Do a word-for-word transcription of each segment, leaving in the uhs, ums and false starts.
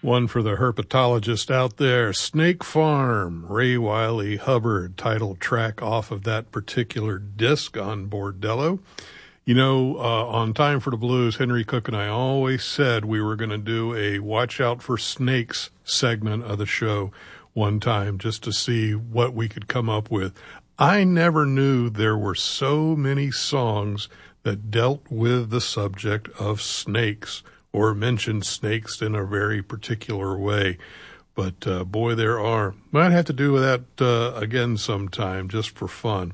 One for the herpetologist out there. Snake Farm, Ray Wylie Hubbard, title track off of that particular disc on Bordello. You know, uh, on Time for the Blues, Henry Cook and I always said we were going to do a Watch Out for Snakes segment of the show one time just to see what we could come up with. I never knew there were so many songs that dealt with the subject of snakes or mentioned snakes in a very particular way. But, uh, boy, there are. Might have to do that uh, again sometime just for fun.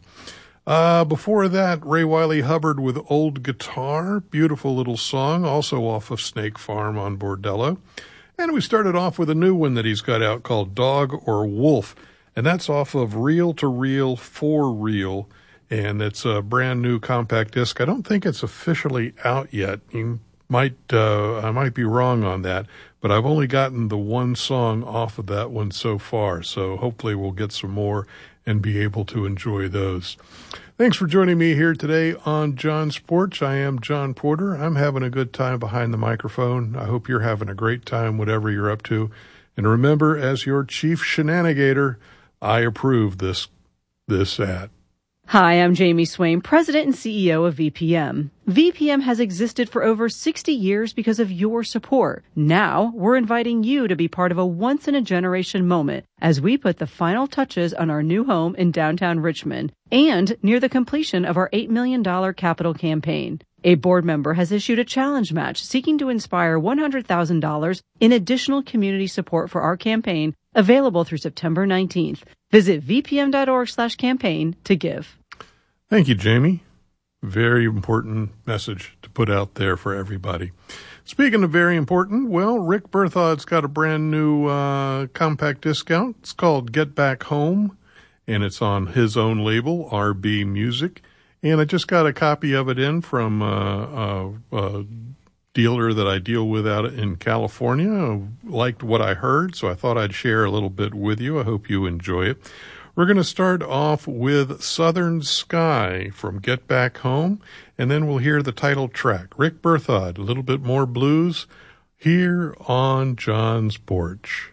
Uh, before that, Ray Wylie Hubbard with Old Guitar, beautiful little song, also off of Snake Farm on Bordello. And we started off with a new one that he's got out called Dog or Wolf, and that's off of Reel to Reel for Real, and it's a brand new compact disc. I don't think it's officially out yet. You might, uh, I might be wrong on that, but I've only gotten the one song off of that one so far, so hopefully we'll get some more and be able to enjoy those. Thanks for joining me here today on John's Porch. I am John Porter. I'm having a good time behind the microphone. I hope you're having a great time, whatever you're up to. And remember, as your chief shenanigator, I approve this, this ad. Hi, I'm Jamie Swain, President and C E O of V P M. V P M has existed for over sixty years because of your support. Now, we're inviting you to be part of a once-in-a-generation moment as we put the final touches on our new home in downtown Richmond and near the completion of our eight million dollars capital campaign. A board member has issued a challenge match seeking to inspire one hundred thousand dollars in additional community support for our campaign, available through September nineteenth. Visit vpm.org slash campaign to give. Thank you, Jamie. Very important message to put out there for everybody. Speaking of very important, well, Rick Berthod's got a brand new uh, compact discount. It's called Get Back Home, and it's on his own label, R B Music. And I just got a copy of it in from uh, a, a dealer that I deal with out in California. I liked what I heard, so I thought I'd share a little bit with you. I hope you enjoy it. We're going to start off with Southern Sky from Get Back Home, and then we'll hear the title track. Rick Berthod, a little bit more blues, here on John's Porch.